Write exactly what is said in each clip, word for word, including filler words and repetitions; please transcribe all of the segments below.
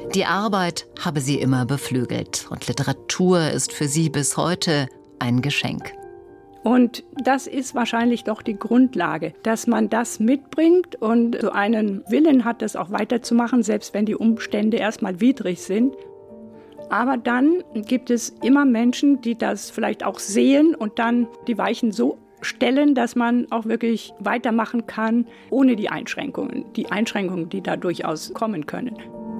Die Arbeit habe sie immer beflügelt und Literatur ist für sie bis heute ein Geschenk. Und das ist wahrscheinlich doch die Grundlage, dass man das mitbringt und so einen Willen hat, das auch weiterzumachen, selbst wenn die Umstände erstmal widrig sind. Aber dann gibt es immer Menschen, die das vielleicht auch sehen und dann die Weichen so stellen, dass man auch wirklich weitermachen kann, ohne die Einschränkungen, die Einschränkungen, die da durchaus kommen können.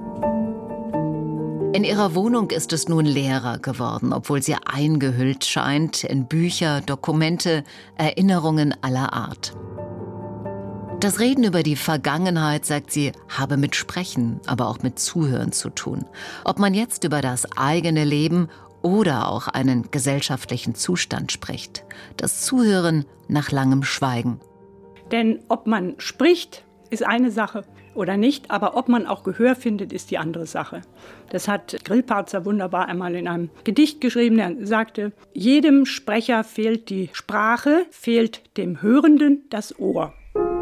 In ihrer Wohnung ist es nun leerer geworden, obwohl sie eingehüllt scheint in Bücher, Dokumente, Erinnerungen aller Art. Das Reden über die Vergangenheit, sagt sie, habe mit Sprechen, aber auch mit Zuhören zu tun. Ob man jetzt über das eigene Leben oder auch einen gesellschaftlichen Zustand spricht. Das Zuhören nach langem Schweigen. Denn ob man spricht, ist eine Sache oder nicht, aber ob man auch Gehör findet, ist die andere Sache. Das hat Grillparzer wunderbar einmal in einem Gedicht geschrieben. Er sagte, jedem Sprecher fehlt die Sprache, fehlt dem Hörenden das Ohr.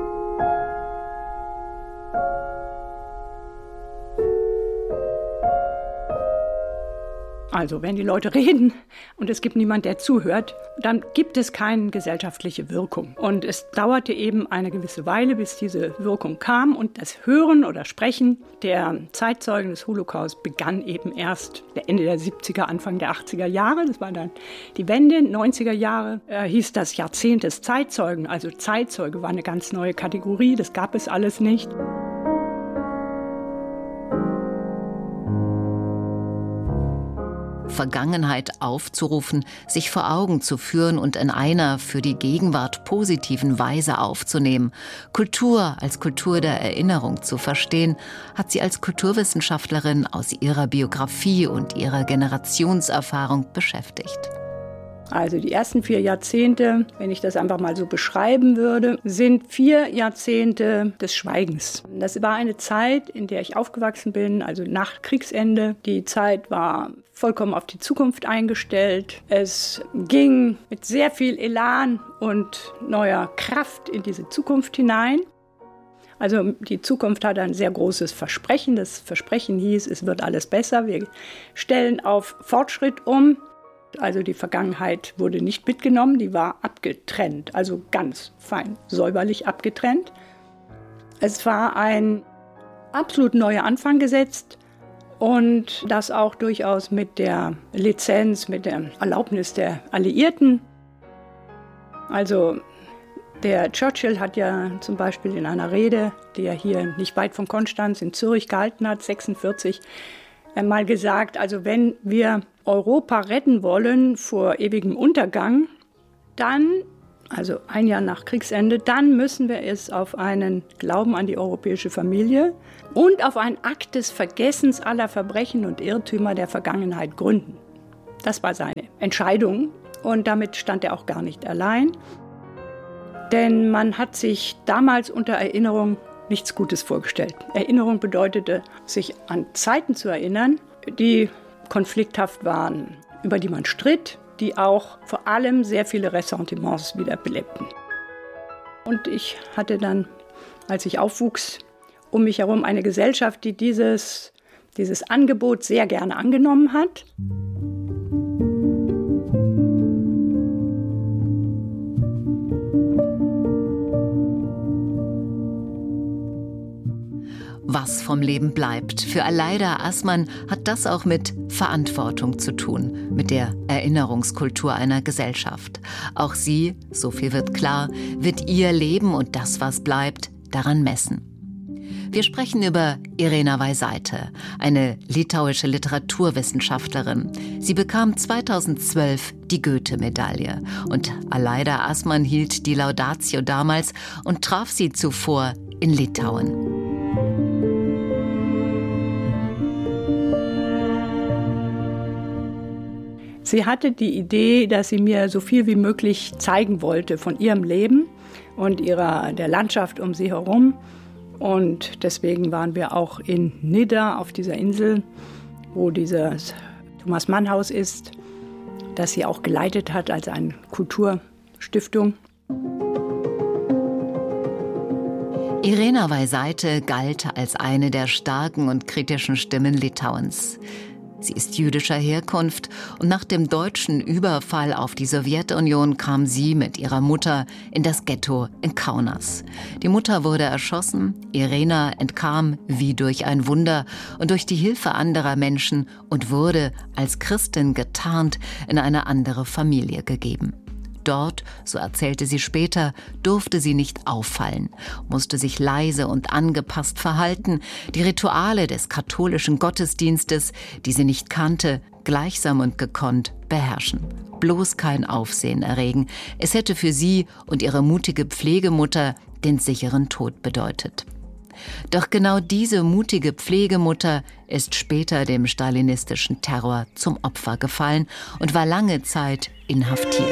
Also wenn die Leute reden und es gibt niemand, der zuhört, dann gibt es keine gesellschaftliche Wirkung. Und es dauerte eben eine gewisse Weile, bis diese Wirkung kam. Und das Hören oder Sprechen der Zeitzeugen des Holocaust begann eben erst Ende der siebziger, Anfang der achtziger Jahre. Das war dann die Wende. neunziger Jahre äh, hieß das Jahrzehnt des Zeitzeugen. Also Zeitzeuge war eine ganz neue Kategorie, das gab es alles nicht. Vergangenheit aufzurufen, sich vor Augen zu führen und in einer für die Gegenwart positiven Weise aufzunehmen, Kultur als Kultur der Erinnerung zu verstehen, hat sie als Kulturwissenschaftlerin aus ihrer Biografie und ihrer Generationserfahrung beschäftigt. Also die ersten vier Jahrzehnte, wenn ich das einfach mal so beschreiben würde, sind vier Jahrzehnte des Schweigens. Das war eine Zeit, in der ich aufgewachsen bin, also nach Kriegsende. Die Zeit war vollkommen auf die Zukunft eingestellt. Es ging mit sehr viel Elan und neuer Kraft in diese Zukunft hinein. Also die Zukunft hatte ein sehr großes Versprechen. Das Versprechen hieß, es wird alles besser. Wir stellen auf Fortschritt um. Also die Vergangenheit wurde nicht mitgenommen, die war abgetrennt, also ganz fein, säuberlich abgetrennt. Es war ein absolut neuer Anfang gesetzt und das auch durchaus mit der Lizenz, mit der Erlaubnis der Alliierten. Also der Churchill hat ja zum Beispiel in einer Rede, die er hier nicht weit von Konstanz in Zürich gehalten hat, sechsundvierzig, mal gesagt, also wenn wir Europa retten wollen vor ewigem Untergang, dann, also ein Jahr nach Kriegsende, dann müssen wir es auf einen Glauben an die europäische Familie und auf einen Akt des Vergessens aller Verbrechen und Irrtümer der Vergangenheit gründen. Das war seine Entscheidung und damit stand er auch gar nicht allein. Denn man hat sich damals unter Erinnerung nichts Gutes vorgestellt. Erinnerung bedeutete, sich an Zeiten zu erinnern, die konflikthaft waren, über die man stritt, die auch vor allem sehr viele Ressentiments wieder belebten. Und ich hatte dann, als ich aufwuchs, um mich herum eine Gesellschaft, die dieses, dieses Angebot sehr gerne angenommen hat. Was vom Leben bleibt. Für Aleida Assmann hat das auch mit Verantwortung zu tun, mit der Erinnerungskultur einer Gesellschaft. Auch sie, so viel wird klar, wird ihr Leben und das, was bleibt, daran messen. Wir sprechen über Irena Veisaitė, eine litauische Literaturwissenschaftlerin. Sie bekam zweitausendzwölf die Goethe-Medaille und Aleida Assmann hielt die Laudatio damals und traf sie zuvor in Litauen. Sie hatte die Idee, dass sie mir so viel wie möglich zeigen wollte von ihrem Leben und ihrer, der Landschaft um sie herum. Und deswegen waren wir auch in Nidda auf dieser Insel, wo dieses Thomas-Mann-Haus ist, das sie auch geleitet hat als eine Kulturstiftung. Irena Veisaite galt als eine der starken und kritischen Stimmen Litauens. Sie ist jüdischer Herkunft und nach dem deutschen Überfall auf die Sowjetunion kam sie mit ihrer Mutter in das Ghetto in Kaunas. Die Mutter wurde erschossen, Irena entkam wie durch ein Wunder und durch die Hilfe anderer Menschen und wurde als Christin getarnt in eine andere Familie gegeben. Dort, so erzählte sie später, durfte sie nicht auffallen, musste sich leise und angepasst verhalten, die Rituale des katholischen Gottesdienstes, die sie nicht kannte, gleichsam und gekonnt beherrschen. Bloß kein Aufsehen erregen. Es hätte für sie und ihre mutige Pflegemutter den sicheren Tod bedeutet. Doch genau diese mutige Pflegemutter ist später dem stalinistischen Terror zum Opfer gefallen und war lange Zeit inhaftiert.